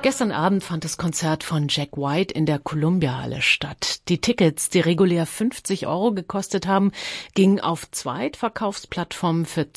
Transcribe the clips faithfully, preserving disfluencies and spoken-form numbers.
Gestern Abend fand das Konzert von Jack White in der Columbia-Halle statt. Die Tickets, die regulär fünfzig Euro gekostet haben, gingen auf Zweitverkaufsplattformen für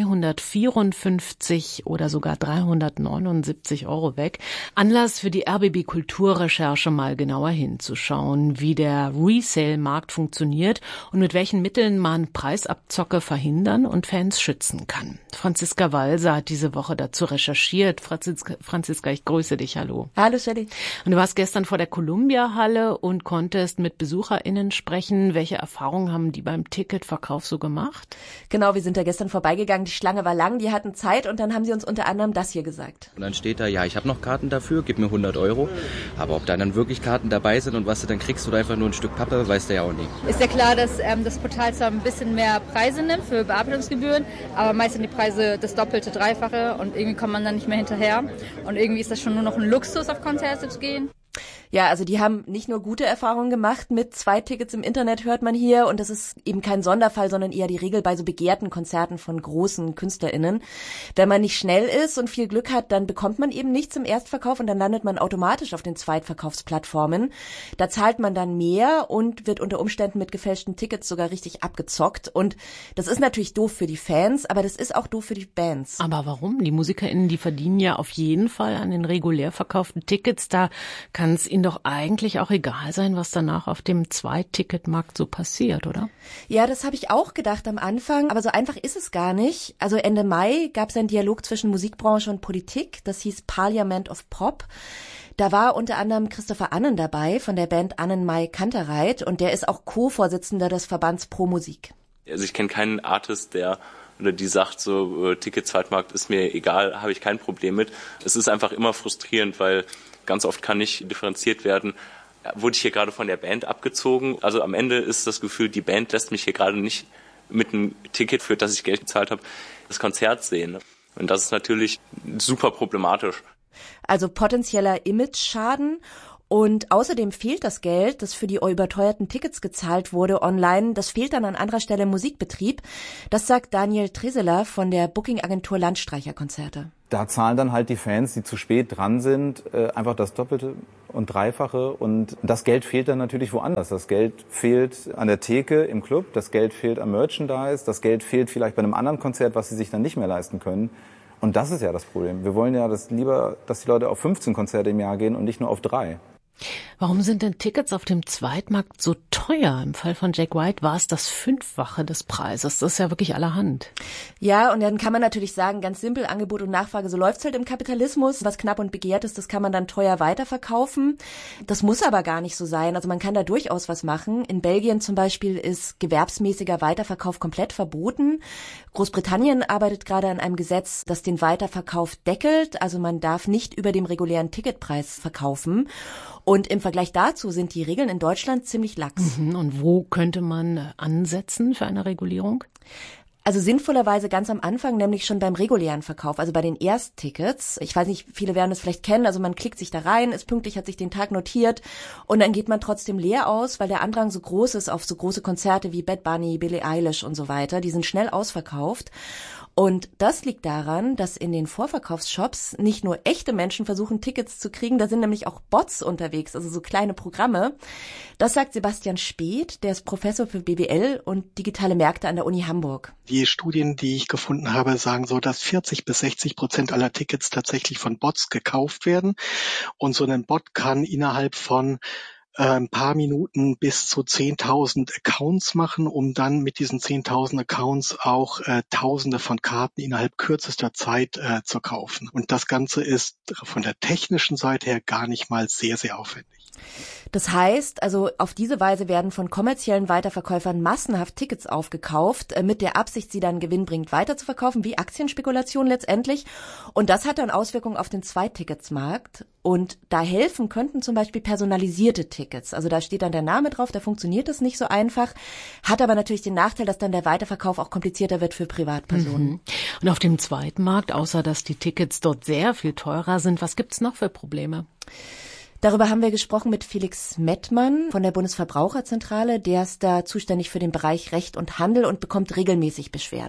zweihundertvierundfünfzig oder sogar dreihundertneunundsiebzig Euro weg. Anlass für die R B B Kulturrecherche, mal genauer hinzuschauen, wie der Resale-Markt funktioniert und mit welchen Mitteln man Preisabzocke verhindern und Fans schützen kann. Franziska Walser hat diese Woche dazu recherchiert. Franziska, Franziska, ich grüße dich. Hallo. Hallo, Shelly. Und du warst gestern vor der Columbia-Halle und konntest mit BesucherInnen sprechen. Welche Erfahrungen haben die beim Ticketverkauf so gemacht? Genau, wir sind da gestern vorbeigegangen. Die Schlange war lang, die hatten Zeit und dann haben sie uns unter anderem das hier gesagt. Und dann steht da, ja, ich habe noch Karten dafür, gib mir hundert Euro. Aber ob da dann wirklich Karten dabei sind und was du dann kriegst oder einfach nur ein Stück Pappe, weißt du ja auch nicht. Ist ja klar, dass ähm, das Portal zwar ein bisschen mehr Preise nimmt für Bearbeitungsgebühren, aber meist sind die Preise das Doppelte, Dreifache und irgendwie kommt man dann nicht mehr hinterher. Und irgendwie ist das schon nur noch ein Luxus, auf Konzerte zu gehen. Ja, also die haben nicht nur gute Erfahrungen gemacht mit zwei Tickets im Internet, hört man hier. Und das ist eben kein Sonderfall, sondern eher die Regel bei so begehrten Konzerten von großen KünstlerInnen. Wenn man nicht schnell ist und viel Glück hat, dann bekommt man eben nichts im Erstverkauf und dann landet man automatisch auf den Zweitverkaufsplattformen. Da zahlt man dann mehr und wird unter Umständen mit gefälschten Tickets sogar richtig abgezockt. Und das ist natürlich doof für die Fans, aber das ist auch doof für die Bands. Aber warum? Die MusikerInnen, die verdienen ja auf jeden Fall an den regulär verkauften Tickets. Da kann es ihnen doch eigentlich auch egal sein, was danach auf dem Zweitticketmarkt so passiert, oder? Ja, das habe ich auch gedacht am Anfang, aber so einfach ist es gar nicht. Also Ende Mai gab es einen Dialog zwischen Musikbranche und Politik, das hieß Parliament of Pop. Da war unter anderem Christopher Annen dabei von der Band Annen-Mai Kantereit und der ist auch Co-Vorsitzender des Verbands Pro Musik. Also ich kenne keinen Artist, der oder die sagt so, Ticket-Zweitmarkt ist mir egal, habe ich kein Problem mit. Es ist einfach immer frustrierend, weil ganz oft kann nicht differenziert werden, wurde ich hier gerade von der Band abgezogen. Also am Ende ist das Gefühl, die Band lässt mich hier gerade nicht mit einem Ticket, für das ich Geld gezahlt habe, das Konzert sehen. Und das ist natürlich super problematisch. Also potenzieller Image-Schaden. Und außerdem fehlt das Geld, das für die überteuerten Tickets gezahlt wurde online. Das fehlt dann an anderer Stelle im Musikbetrieb. Das sagt Daniel Treseler von der Booking-Agentur Landstreicherkonzerte. Da zahlen dann halt die Fans, die zu spät dran sind, einfach das Doppelte und Dreifache. Und das Geld fehlt dann natürlich woanders. Das Geld fehlt an der Theke im Club, das Geld fehlt am Merchandise, das Geld fehlt vielleicht bei einem anderen Konzert, was sie sich dann nicht mehr leisten können. Und das ist ja das Problem. Wir wollen ja dass lieber, dass die Leute auf fünfzehn Konzerte im Jahr gehen und nicht nur auf drei. Warum sind denn Tickets auf dem Zweitmarkt so teuer? Im Fall von Jack White war es das Fünffache des Preises. Das ist ja wirklich allerhand. Ja, und dann kann man natürlich sagen, ganz simpel, Angebot und Nachfrage, so läuft's halt im Kapitalismus. Was knapp und begehrt ist, das kann man dann teuer weiterverkaufen. Das muss aber gar nicht so sein. Also man kann da durchaus was machen. In Belgien zum Beispiel ist gewerbsmäßiger Weiterverkauf komplett verboten. Großbritannien arbeitet gerade an einem Gesetz, das den Weiterverkauf deckelt. Also man darf nicht über dem regulären Ticketpreis verkaufen. Und im Vergleich dazu sind die Regeln in Deutschland ziemlich lax. Mhm. Und wo könnte man ansetzen für eine Regulierung? Also sinnvollerweise ganz am Anfang, nämlich schon beim regulären Verkauf, also bei den Ersttickets. Ich weiß nicht, viele werden es vielleicht kennen, also man klickt sich da rein, ist pünktlich, hat sich den Tag notiert und dann geht man trotzdem leer aus, weil der Andrang so groß ist auf so große Konzerte wie Bad Bunny, Billie Eilish und so weiter. Die sind schnell ausverkauft. Und das liegt daran, dass in den Vorverkaufsshops nicht nur echte Menschen versuchen, Tickets zu kriegen, da sind nämlich auch Bots unterwegs, also so kleine Programme. Das sagt Sebastian Speth, der ist Professor für B W L und digitale Märkte an der Uni Hamburg. Die Studien, die ich gefunden habe, sagen so, dass vierzig bis sechzig Prozent aller Tickets tatsächlich von Bots gekauft werden. Und so ein Bot kann innerhalb von ein paar Minuten bis zu zehntausend Accounts machen, um dann mit diesen zehntausend Accounts auch äh, Tausende von Karten innerhalb kürzester Zeit äh, zu kaufen. Und das Ganze ist von der technischen Seite her gar nicht mal sehr, sehr aufwendig. Das heißt, also auf diese Weise werden von kommerziellen Weiterverkäufern massenhaft Tickets aufgekauft, äh, mit der Absicht, sie dann gewinnbringend weiterzuverkaufen, wie Aktienspekulation letztendlich. Und das hat dann Auswirkungen auf den Zweitticketsmarkt. Und da helfen könnten zum Beispiel personalisierte Tickets. Also da steht dann der Name drauf, da funktioniert es nicht so einfach, hat aber natürlich den Nachteil, dass dann der Weiterverkauf auch komplizierter wird für Privatpersonen. Mhm. Und auf dem Zweitmarkt, außer dass die Tickets dort sehr viel teurer sind, was gibt's noch für Probleme? Darüber haben wir gesprochen mit Felix Mettmann von der Bundesverbraucherzentrale. Der ist da zuständig für den Bereich Recht und Handel und bekommt regelmäßig Beschwerden.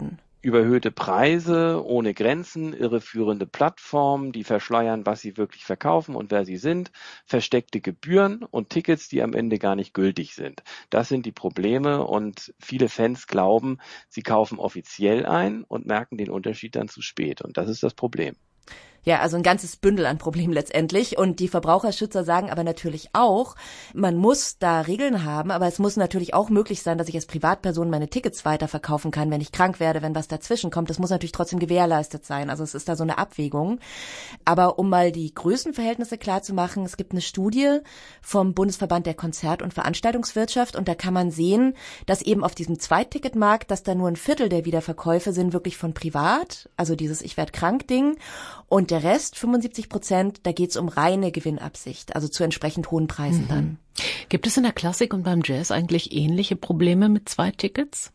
Überhöhte Preise ohne Grenzen, irreführende Plattformen, die verschleiern, was sie wirklich verkaufen und wer sie sind, versteckte Gebühren und Tickets, die am Ende gar nicht gültig sind. Das sind die Probleme und viele Fans glauben, sie kaufen offiziell ein und merken den Unterschied dann zu spät und das ist das Problem. Ja, also ein ganzes Bündel an Problemen letztendlich. Und die Verbraucherschützer sagen aber natürlich auch, man muss da Regeln haben, aber es muss natürlich auch möglich sein, dass ich als Privatperson meine Tickets weiterverkaufen kann, wenn ich krank werde, wenn was dazwischen kommt. Das muss natürlich trotzdem gewährleistet sein. Also es ist da so eine Abwägung. Aber um mal die Größenverhältnisse klar zu machen, es gibt eine Studie vom Bundesverband der Konzert- und Veranstaltungswirtschaft und da kann man sehen, dass eben auf diesem Zweitticketmarkt, dass da nur ein Viertel der Wiederverkäufe sind wirklich von privat, also dieses Ich werd krank Ding. Und der Rest, fünfundsiebzig Prozent, da geht's um reine Gewinnabsicht, also zu entsprechend hohen Preisen mhm. dann. Gibt es in der Klassik und beim Jazz eigentlich ähnliche Probleme mit Zweittickets?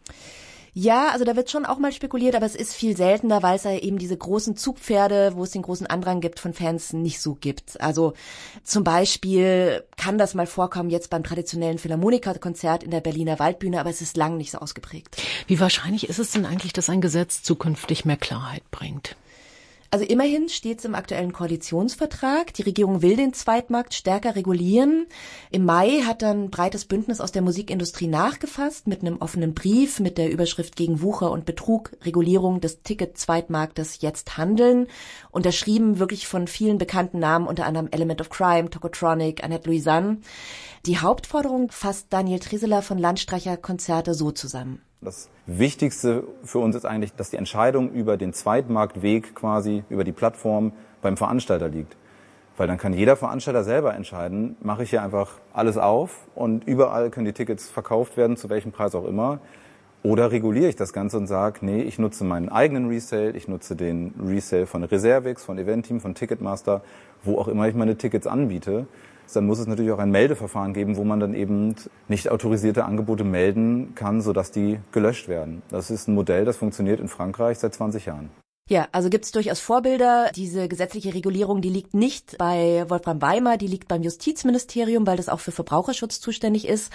Ja, also da wird schon auch mal spekuliert, aber es ist viel seltener, weil es ja eben diese großen Zugpferde, wo es den großen Andrang gibt, von Fans nicht so gibt. Also zum Beispiel kann das mal vorkommen jetzt beim traditionellen Philharmonikerkonzert in der Berliner Waldbühne, aber es ist lang nicht so ausgeprägt. Wie wahrscheinlich ist es denn eigentlich, dass ein Gesetz zukünftig mehr Klarheit bringt? Also immerhin steht es im aktuellen Koalitionsvertrag. Die Regierung will den Zweitmarkt stärker regulieren. Im Mai hat dann ein breites Bündnis aus der Musikindustrie nachgefasst mit einem offenen Brief mit der Überschrift gegen Wucher und Betrug, Regulierung des Ticket-Zweitmarktes jetzt handeln. Unterschrieben wirklich von vielen bekannten Namen, unter anderem Element of Crime, Tokotronic, Annette Louisanne. Die Hauptforderung fasst Daniel Trieseler von Landstreicher Konzerte so zusammen. Das Wichtigste für uns ist eigentlich, dass die Entscheidung über den Zweitmarktweg quasi, über die Plattform beim Veranstalter liegt. Weil dann kann jeder Veranstalter selber entscheiden, mache ich hier einfach alles auf und überall können die Tickets verkauft werden, zu welchem Preis auch immer. Oder reguliere ich das Ganze und sage, nee, ich nutze meinen eigenen Resale, ich nutze den Resale von Reservix, von Eventim, von Ticketmaster, wo auch immer ich meine Tickets anbiete. Dann muss es natürlich auch ein Meldeverfahren geben, wo man dann eben nicht autorisierte Angebote melden kann, sodass die gelöscht werden. Das ist ein Modell, das funktioniert in Frankreich seit zwanzig Jahren. Ja, also gibt's durchaus Vorbilder. Diese gesetzliche Regulierung, die liegt nicht bei Wolfram Weimar, die liegt beim Justizministerium, weil das auch für Verbraucherschutz zuständig ist.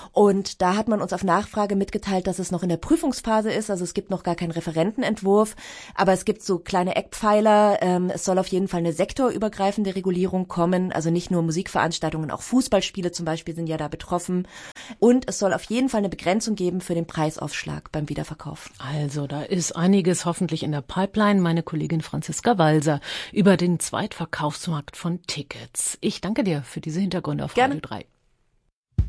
Und da hat man uns auf Nachfrage mitgeteilt, dass es noch in der Prüfungsphase ist. Also es gibt noch gar keinen Referentenentwurf, aber es gibt so kleine Eckpfeiler. Ähm, es soll auf jeden Fall eine sektorübergreifende Regulierung kommen. Also nicht nur Musikveranstaltungen, auch Fußballspiele zum Beispiel sind ja da betroffen. Und es soll auf jeden Fall eine Begrenzung geben für den Preisaufschlag beim Wiederverkauf. Also da ist einiges hoffentlich in der Pipeline. Meine Kollegin Franziska Walser über den Zweitverkaufsmarkt von Tickets. Ich danke dir für diese Hintergründe auf Gerne. Radio drei.